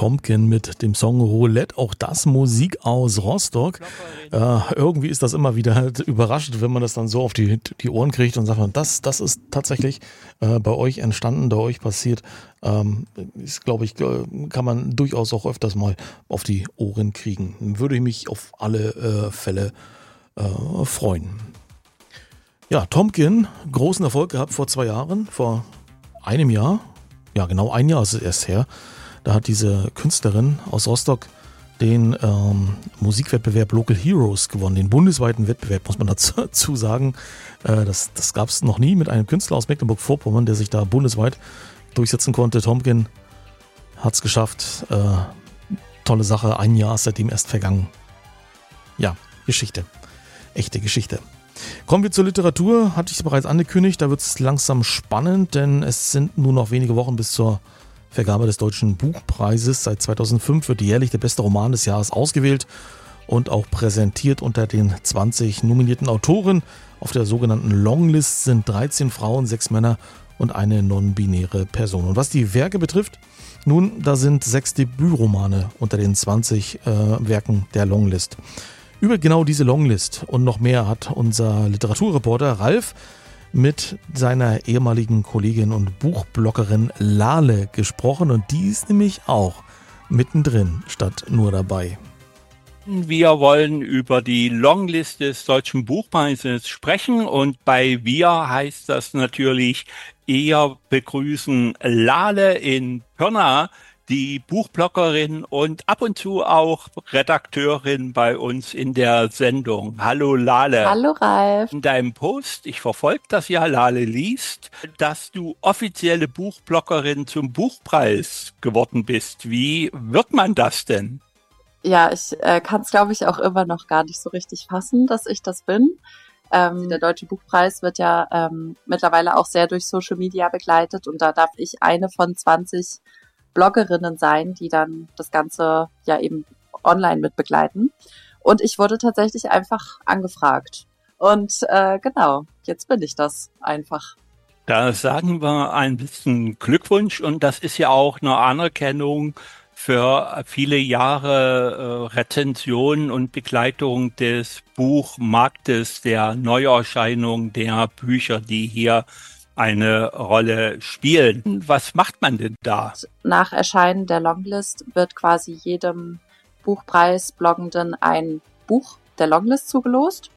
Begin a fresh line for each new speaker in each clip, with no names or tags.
Tomkin mit dem Song Roulette, auch das Musik aus Rostock. Irgendwie ist das immer wieder halt überraschend, wenn man das dann so auf die Ohren kriegt und sagt man, das ist tatsächlich bei euch entstanden, bei euch passiert. Ist, glaube ich, kann man durchaus auch öfters mal auf die Ohren kriegen. Würde ich mich auf alle Fälle freuen. Ja, Tomkin, großen Erfolg gehabt vor 2 Jahren, vor einem Jahr. Ja, genau ein Jahr ist es erst her. Da hat diese Künstlerin aus Rostock den Musikwettbewerb Local Heroes gewonnen, den bundesweiten Wettbewerb, muss man dazu sagen. Das gab es noch nie mit einem Künstler aus Mecklenburg-Vorpommern, der sich da bundesweit durchsetzen konnte. Tomkin hat es geschafft. Tolle Sache, ein Jahr ist seitdem erst vergangen. Ja, Geschichte. Echte Geschichte. Kommen wir zur Literatur, hatte ich bereits angekündigt, da wird es langsam spannend, denn es sind nur noch wenige Wochen bis zur Vergabe des Deutschen Buchpreises. Seit 2005 wird jährlich der beste Roman des Jahres ausgewählt und auch präsentiert unter den 20 nominierten Autoren. Auf der sogenannten Longlist sind 13 Frauen, 6 Männer und eine non-binäre Person. Und was die Werke betrifft, nun, da sind 6 Debütromane unter den 20 Werken der Longlist. Über genau diese Longlist und noch mehr hat unser Literaturreporter Ralf mit seiner ehemaligen Kollegin und Buchbloggerin Lale gesprochen und die ist nämlich auch mittendrin statt nur dabei.
Wir wollen über die Longlist des Deutschen Buchpreises sprechen und bei wir heißt das natürlich eher begrüßen Lale in Pirna, die Buchbloggerin und ab und zu auch Redakteurin bei uns in der Sendung. Hallo Lale.
Hallo Ralf.
In deinem Post, ich verfolge das ja, Lale liest, dass du offizielle Buchbloggerin zum Buchpreis geworden bist. Wie wird man das denn?
Ja, ich kann es, glaube ich, auch immer noch gar nicht so richtig fassen, dass ich das bin. Der Deutsche Buchpreis wird ja mittlerweile auch sehr durch Social Media begleitet und da darf ich eine von 20 Bloggerinnen sein, die dann das Ganze ja eben online mit begleiten. Und ich wurde tatsächlich einfach angefragt. Und genau, jetzt bin ich das einfach.
Da sagen wir ein bisschen Glückwunsch und das ist ja auch eine Anerkennung für viele Jahre Rezension und Begleitung des Buchmarktes, der Neuerscheinung der Bücher, die hier eine Rolle spielen. Was macht man denn da?
Nach Erscheinen der Longlist wird quasi jedem Buchpreis-Bloggenden ein Buch der Longlist zugelost.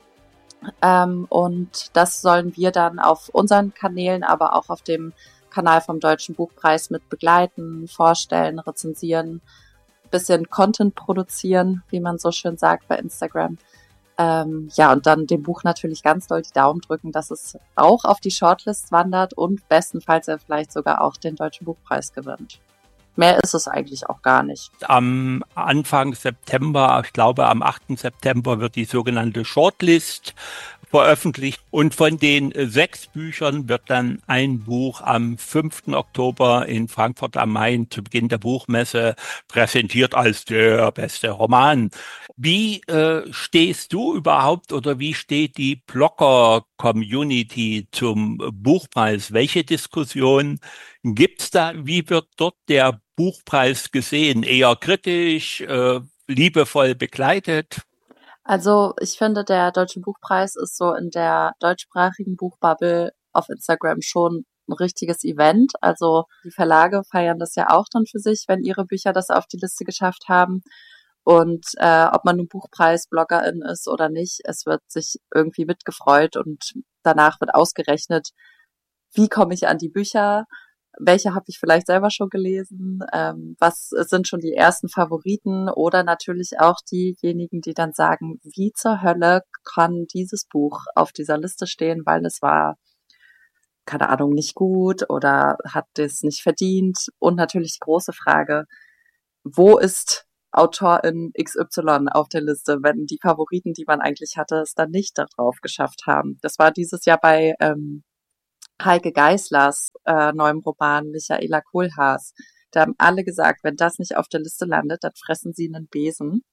Und das sollen wir dann auf unseren Kanälen, aber auch auf dem Kanal vom Deutschen Buchpreis mit begleiten, vorstellen, rezensieren, bisschen Content produzieren, wie man so schön sagt bei Instagram. Ja, und dann dem Buch natürlich ganz doll die Daumen drücken, dass es auch auf die Shortlist wandert und bestenfalls er vielleicht sogar auch den Deutschen Buchpreis gewinnt. Mehr ist es eigentlich auch gar nicht.
Am Anfang September, ich glaube am 8. September wird die sogenannte Shortlist veröffentlicht und von den 6 Büchern wird dann ein Buch am 5. Oktober in Frankfurt am Main zu Beginn der Buchmesse präsentiert als der beste Roman. Wie stehst du überhaupt oder wie steht die Blogger-Community zum Buchpreis? Welche Diskussion gibt's da? Wie wird dort der Buchpreis gesehen? Eher kritisch, liebevoll begleitet?
Also ich finde, der Deutsche Buchpreis ist so in der deutschsprachigen Buchbubble auf Instagram schon ein richtiges Event. Also die Verlage feiern das ja auch dann für sich, wenn ihre Bücher das auf die Liste geschafft haben. Und ob man nun Buchpreis-Bloggerin ist oder nicht, es wird sich irgendwie mitgefreut und danach wird ausgerechnet, wie komme ich an die Bücher, welche habe ich vielleicht selber schon gelesen, was sind schon die ersten Favoriten oder natürlich auch diejenigen, die dann sagen, wie zur Hölle kann dieses Buch auf dieser Liste stehen, weil es war, keine Ahnung, nicht gut oder hat es nicht verdient. Und natürlich die große Frage, wo ist Autorin XY auf der Liste, wenn die Favoriten, die man eigentlich hatte, es dann nicht darauf geschafft haben. Das war dieses Jahr bei Heike Geislers neuem Roman Michaela Kohlhaas. Da haben alle gesagt, wenn das nicht auf der Liste landet, dann fressen sie einen Besen.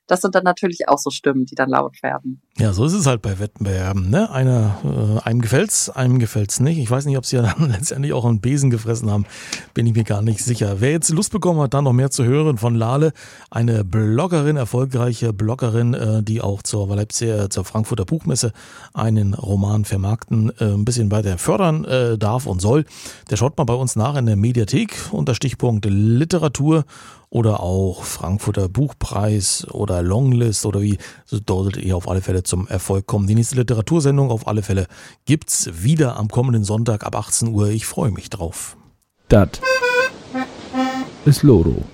das sind dann natürlich auch so Stimmen, die dann laut werden.
Ja, so ist es halt bei Wettbewerben, ne? Einem gefällt's nicht. Ich weiß nicht, ob sie ja dann letztendlich auch einen Besen gefressen haben, bin ich mir gar nicht sicher. Wer jetzt Lust bekommen hat, dann noch mehr zu hören von Lale, eine Bloggerin, erfolgreiche Bloggerin, die auch zur Frankfurter Buchmesse einen Roman vermarkten, ein bisschen weiter fördern darf und soll. Der schaut mal bei uns nach in der Mediathek unter Stichpunkt Literatur oder auch Frankfurter Buchpreis oder Longlist oder wie, so solltet ihr auf alle Fälle zum Erfolg kommen. Die nächste Literatursendung auf alle Fälle gibt's wieder am kommenden Sonntag ab 18 Uhr. Ich freue mich drauf.
Das ist Loro.